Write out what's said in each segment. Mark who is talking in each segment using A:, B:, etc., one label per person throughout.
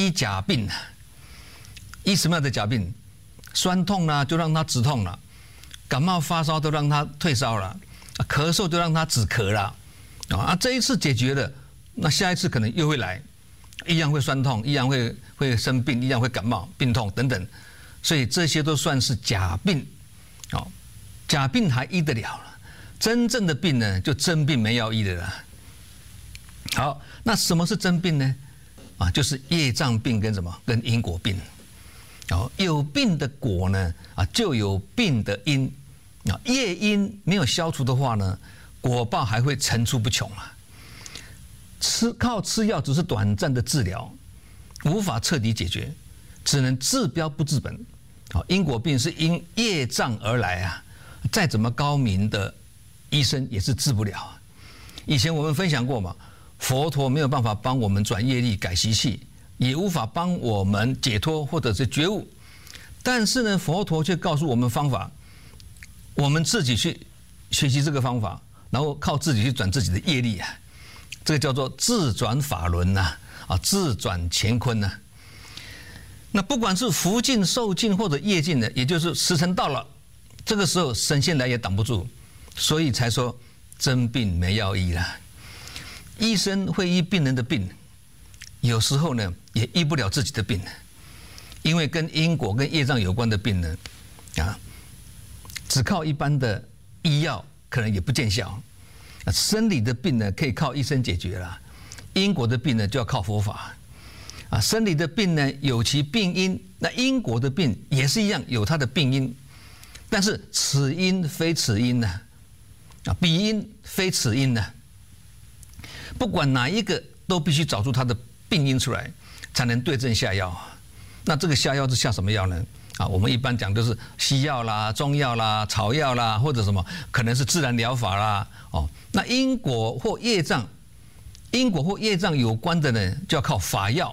A: 医假病，医什么样的假病？酸痛啦，就让它止痛了；感冒发烧都让它退烧了；咳嗽就让它止咳了。这一次解决了，那下一次可能又会来，一样会酸痛，一样会生病，一样会感冒、病痛等等。所以这些都算是假病。假病还医得了了，真正的病呢，就真病没药医的了。好，那什么是真病呢？就是业障病跟什么？跟因果病。有病的果呢，就有病的因。业因没有消除的话呢，果报还会层出不穷啊。靠吃药只是短暂的治疗，无法彻底解决，只能治标不治本。因果病是因业障而来啊，再怎么高明的医生也是治不了。以前我们分享过嘛，佛陀没有办法帮我们转业力、改习气，也无法帮我们解脱或者是觉悟。但是呢，佛陀却告诉我们方法，我们自己去学习这个方法，然后靠自己去转自己的业力啊，这个叫做自转法轮呐，自转乾坤呐。那不管是福尽、寿尽或者业尽呢，也就是时辰到了，这个时候神仙来也挡不住，所以才说真病没药医啦。医生会医病人的病，有时候呢也医不了自己的病，因为跟因果、跟业障有关的病呢，只靠一般的医药可能也不见效。生理的病呢可以靠医生解决了，因果的病呢就要靠佛法。生理的病呢有其病因，那因果的病也是一样有它的病因，但是此因非此因呢，彼因非此因呢。不管哪一个都必须找出它的病因出来，才能对症下药。那这个下药是下什么药呢？我们一般讲就是西药啦、中药啦、草药啦，或者什么可能是自然疗法啦。那因果或业障有关的呢，就要靠法药。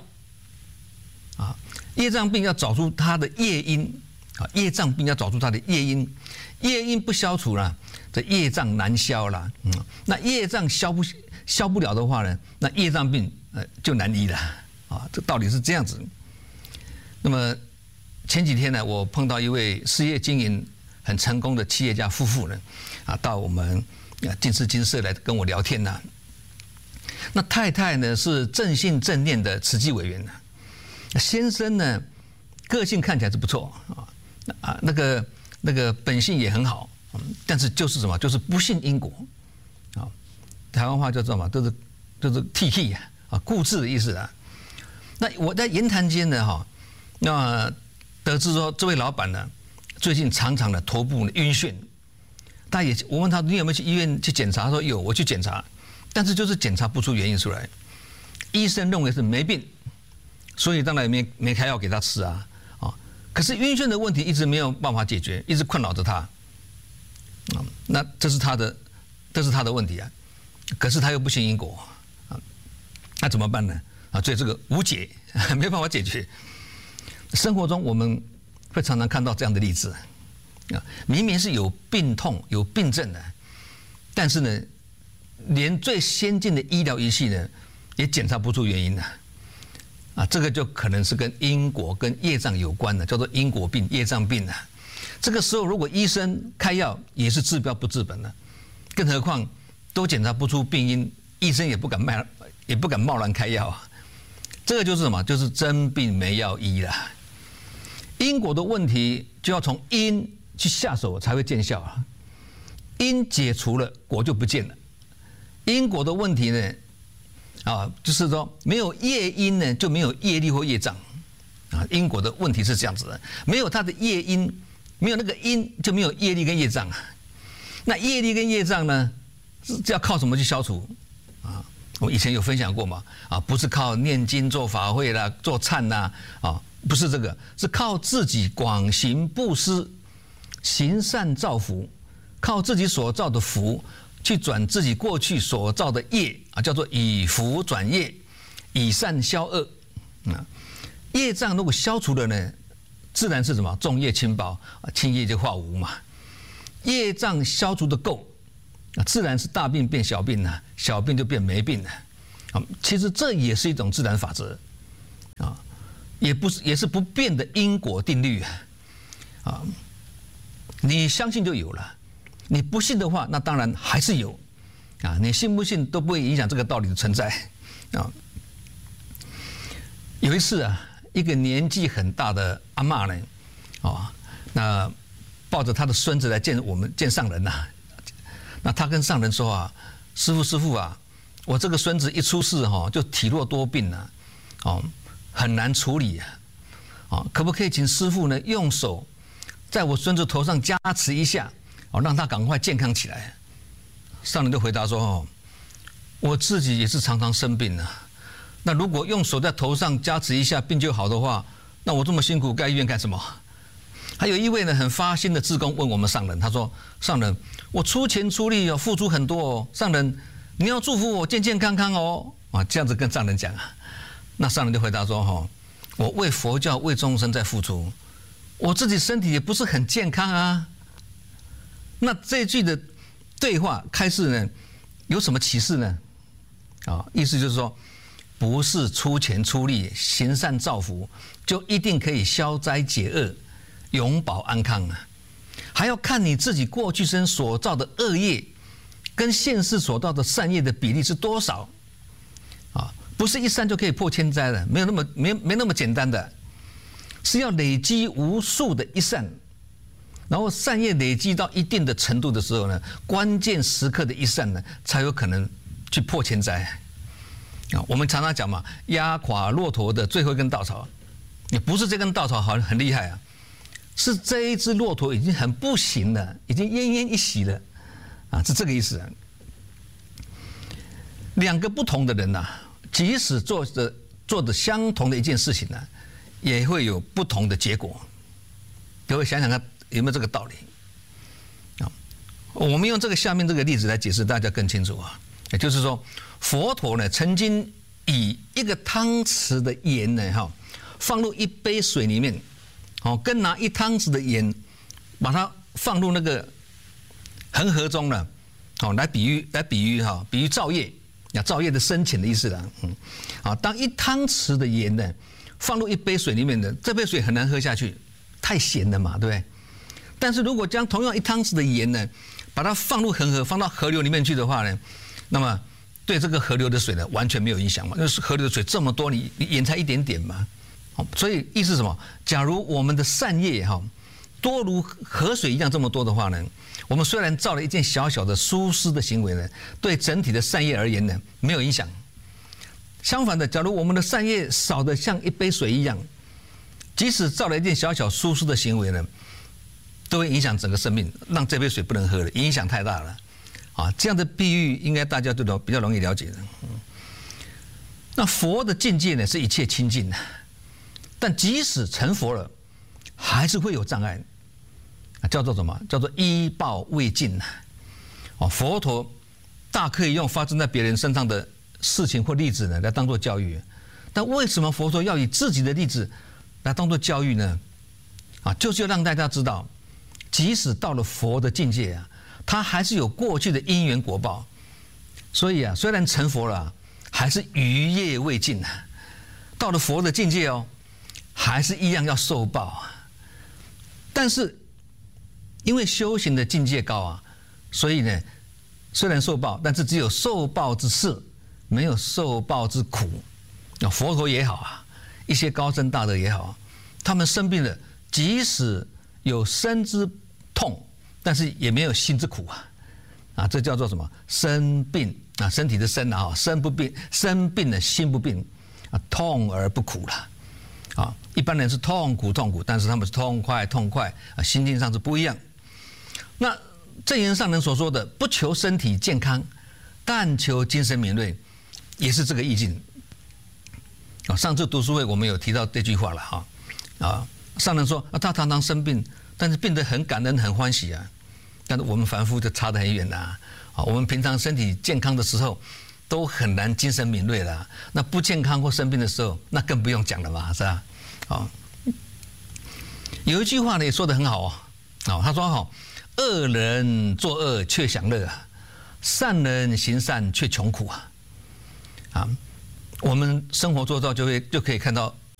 A: 业障病要找出它的业因，业障病要找出它的业因，业因不消除了，这业障难消了。那业障消不了的话呢，那业障病就难医了。这道理是这样子。那么前几天呢，我碰到一位事业经营很成功的企业家夫妇呢，到我们金丝金社来跟我聊天呢。那太太呢是正信正念的慈济委员呢。先生呢，个性看起来是不错那个本性也很好，但是就是什么，就是不信因果台湾话叫做什么，就是铁气固执的意思啊。那我在言谈间呢那得知说这位老板呢，最近常常的头部晕眩。我问他你有没有去医院去检查？他说有，我去检查，但是就是检查不出原因出来。医生认为是没病。所以当然没开药给他吃可是晕眩的问题一直没有办法解决，一直困扰着他那这是他的问题可是他又不信因果那怎么办呢所以这个无解没办法解决。生活中我们会常常看到这样的例子明明是有病痛、有病症的，但是呢，连最先进的医疗仪器呢，也检查不出原因这个就可能是跟因果跟业障有关的，叫做因果病、业障病这个时候如果医生开药也是治标不治本的，更何况都检查不出病因，医生也不敢贸然开药这个就是什么？就是真病没药医了。因果的问题就要从因去下手才会见效因解除了，果就不见了。因果的问题呢？就是说没有业因呢，就没有业力或业障因果的问题是这样子的，没有它的业因，没有那个因，就没有业力跟业障那业力跟业障呢，是要靠什么去消除我以前有分享过嘛不是靠念经做法会啦、做忏啦不是这个，是靠自己广行布施、行善造福，靠自己所造的福。去转自己过去所造的业叫做以福转业，以善消恶业障如果消除了呢，自然是什么？重业轻报轻业就化无嘛。业障消除的够自然是大病变小病小病就变没病其实这也是一种自然法则也是不变的因果定律啊。你相信就有了，你不信的话，那当然还是有啊。你信不信都不会影响这个道理的存在啊。有一次啊，一个年纪很大的阿嬷呢，那抱着他的孙子来见上人呐。那他跟上人说啊，师父啊，我这个孙子一出世就体弱多病了，很难处理啊，可不可以请师父呢用手在我孙子头上加持一下，让他赶快健康起来？上人就回答说，我自己也是常常生病啊，那如果用手在头上加持一下病就好的话，那我这么辛苦盖医院干什么？还有一位呢很发心的志工问我们上人，他说，上人，我出钱出力付出很多哦，上人你要祝福我健健康康哦，这样子跟上人讲啊。那上人就回答说，我为佛教为众生在付出，我自己身体也不是很健康啊。那这一句的对话开示呢，有什么启示呢？意思就是说，不是出钱出力行善造福就一定可以消灾解厄永保安康啊，还要看你自己过去生所造的恶业跟现世所造的善业的比例是多少啊？不是一善就可以破千灾的，没那么简单的，是要累积无数的一善，然后善业累积到一定的程度的时候呢，关键时刻的一善呢，才有可能去破千灾啊。我们常常讲嘛，压垮骆驼的最后一根稻草，也不是这根稻草好很厉害啊，是这一只骆驼已经很不行了，已经奄奄一息了啊，是这个意思啊。两个不同的人呐，即使做的相同的一件事情呢，也会有不同的结果。各位想想看，有没有这个道理啊？我们用下面这个例子来解释，大家更清楚啊。也就是说，佛陀呢曾经以一个汤匙的盐呢，放入一杯水里面。跟拿一汤匙的盐，把它放入那个恒河中呢，来比喻造业，造业的深浅的意思啦。当一汤匙的盐呢放入一杯水里面的，这杯水很难喝下去，太咸了嘛，对不对？但是如果将同样一汤匙的盐呢，把它放入恒河，放到河流里面去的话呢，那么对这个河流的水呢完全没有影响嘛，因为河流的水这么多，你盐才一点点嘛。所以意思是什么？假如我们的善业多如河水一样这么多的话呢，我们虽然造了一件小小的疏失的行为呢，对整体的善业而言呢没有影响。相反的，假如我们的善业少得像一杯水一样，即使造了一件小小疏失的行为呢，都会影响整个生命，让这杯水不能喝了，影响太大了啊！这样的比喻应该大家都比较容易了解的。那佛的境界呢，是一切清净的。但即使成佛了，还是会有障碍，叫做什么？叫做依报未尽佛陀大可以用发生在别人身上的事情或例子呢，来当做教育。但为什么佛陀要以自己的例子来当做教育呢？就是要让大家知道，即使到了佛的境界他还是有过去的因缘果报。所以虽然成佛了，还是余业未尽到了佛的境界还是一样要受报但是因为修行的境界高所以呢，虽然受报，但是只有受报之事，没有受报之苦。佛陀也好一些高僧大德也好，他们生病了，即使有身之痛，但是也没有心之苦这叫做什么？身病身体的身身不病，身病了心不病痛而不苦了。一般人是痛苦，但是他们是痛快心境上是不一样。那正言上人所说的不求身体健康，但求精神敏锐，也是这个意境。上次读书会我们有提到这句话了上人说他常常生病，但是病得很感恩很欢喜但是我们凡夫就差得很远我们平常身体健康的时候都很难精神敏锐了，那不健康或生病的时候，那更不用讲了嘛，是吧？有一句话呢也说得很好他说恶人作恶却享乐善人行善却穷苦我们生活周遭就可以看到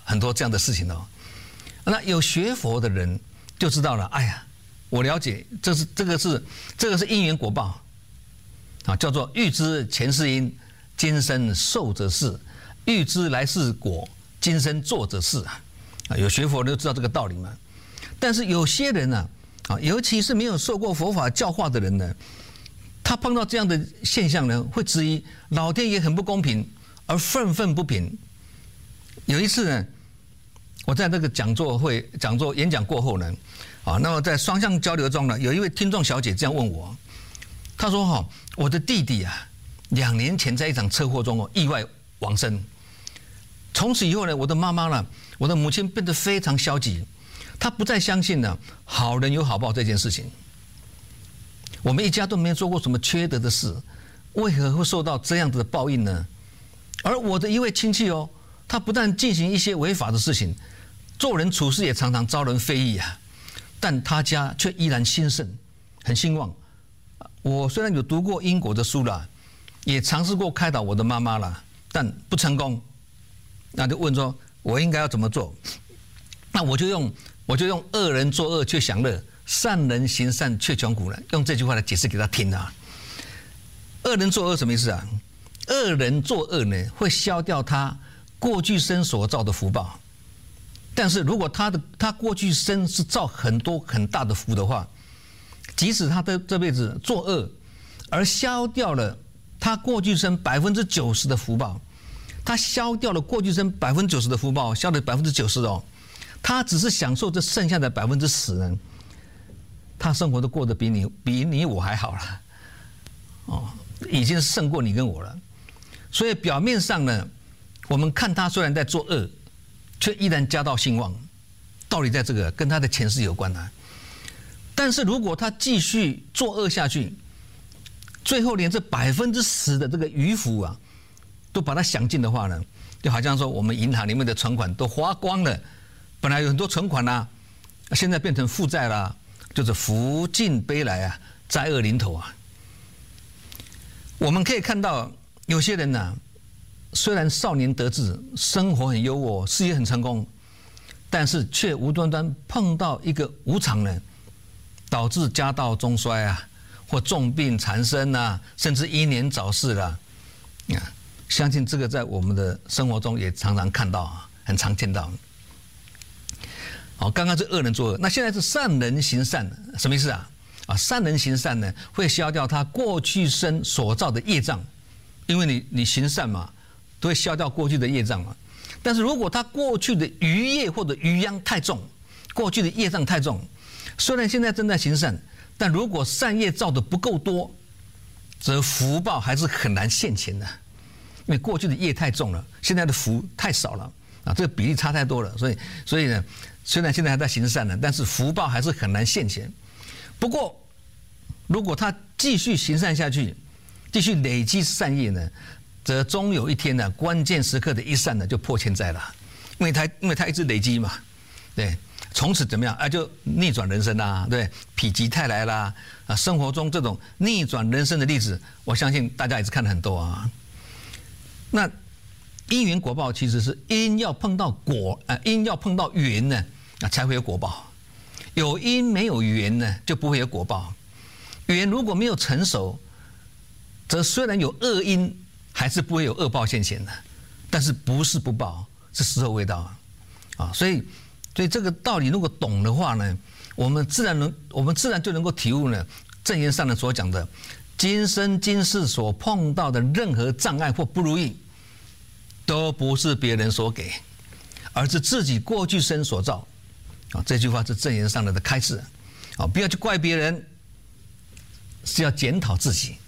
A: 很多这样的事情哦。那有学佛的人就知道了，哎呀，我了解，这个是因缘果报啊，叫做欲知前世因，今生受者是；欲知来世果，今生做者是啊。有学佛的就知道这个道理嘛。但是有些人呢，尤其是没有受过佛法教化的人呢，他碰到这样的现象呢，会质疑老天爷很不公平，而愤愤不平。有一次呢，我在这个讲座演讲过后呢，那么在双向交流中呢，有一位听众小姐这样问我，她说我的弟弟啊，2年前在一场车祸中意外往生，从此以后呢，我的妈妈呢，我的母亲变得非常消极，她不再相信呢好人有好报这件事情。我们一家都没有做过什么缺德的事，为何会受到这样子的报应呢？而我的一位亲戚他不但进行一些违法的事情，做人处事也常常遭人非议啊，但他家却依然兴盛，很兴旺。我虽然有读过因果的书啦，也尝试过开导我的妈妈啦，但不成功。那就问说，我应该要怎么做？那我就用恶人作恶却享乐，善人行善却穷苦了。用这句话来解释给他听啊。恶人作恶什么意思啊？恶人作恶呢，会消掉他过去生所造的福报。但是如果他过去生是造很多很大的福的话，即使他的这辈子作恶，而消掉了他过去生90%的福报，他消掉了过去生90%的福报，消了90%他只是享受这剩下的10%呢，他生活都过得比你我还好了，已经胜过你跟我了。所以表面上呢，我们看他虽然在作恶，却依然家道兴旺，道理在这个跟他的前世有关啊。但是如果他继续作恶下去，最后连这10%的这个余福啊，都把它享尽的话呢，就好像说我们银行里面的存款都花光了，本来有很多存款啊，现在变成负债啦，就是福尽悲来啊，灾厄临头啊。我们可以看到有些人呢，虽然少年得志，生活很优渥，事业很成功，但是却无端端碰到一个无常人，导致家道中衰啊，或重病缠身啊，甚至英年早逝啦。相信这个在我们的生活中也常常看到啊，很常见到。刚刚是恶人作恶，那现在是善人行善，什么意思啊？善人行善呢，会消掉他过去生所造的业障，因为你行善嘛，都会消掉过去的业障嘛。但是如果他过去的余业或者余殃太重，过去的业障太重，虽然现在正在行善，但如果善业造的不够多，则福报还是很难现前的，因为过去的业太重了，现在的福太少了这个比例差太多了，所以呢，虽然现在还在行善呢，但是福报还是很难现前。不过，如果他继续行善下去，继续累积善业呢，则终有一天呢，关键时刻的一善呢，就破千灾了，因为他一直累积嘛，对，从此怎么样就逆转人生啦，对，否极泰来啦生活中这种逆转人生的例子，我相信大家也是看了很多啊。那因缘果报其实是因要碰到果，因要碰到缘呢，才会有果报。有因没有缘呢，就不会有果报。缘如果没有成熟，则虽然有恶因，还是不会有恶报现前的。但是不是不报，是时候未到所以这个道理如果懂的话呢，我们自然就能够体悟呢，正言上人所讲的，今生今世所碰到的任何障碍或不如意，都不是别人所给，而是自己过去生所造。这句话是正言上人的开示不要去怪别人，是要检讨自己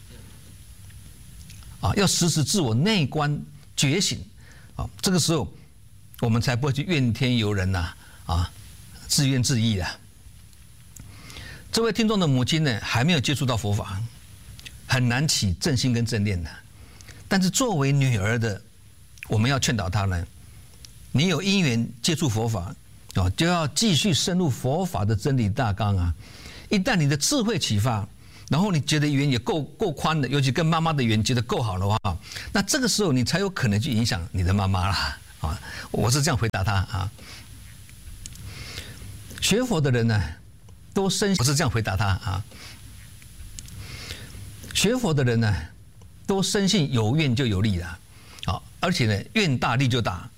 A: 要时时自我内观觉醒这个时候我们才不会去怨天尤人自怨自艾这位听众的母亲呢，还没有接触到佛法，很难起正心跟正念的。但是作为女儿的，我们要劝导她呢，你有因缘接触佛法就要继续深入佛法的真理大纲一旦你的智慧启发，然后你觉得缘也够宽的，尤其跟妈妈的缘觉得够好的话，那这个时候你才有可能去影响你的妈妈啦我是这样回答他啊。学佛的人呢，都深，我是这样回答他啊。学佛的人呢，都深信有愿就有力了，好，而且呢，愿大力就大